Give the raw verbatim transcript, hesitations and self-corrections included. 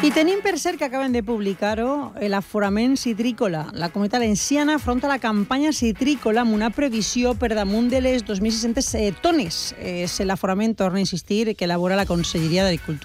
I tenim per cert que acaben de publicar-ho l'aforament citrícola. La Comunitat Valenciana afronta la campanya citrícola amb una previsió per damunt de les dos mil sis-centes tones. És l'aforament, torna a insistir, que elabora la Conselleria d'Agricultura.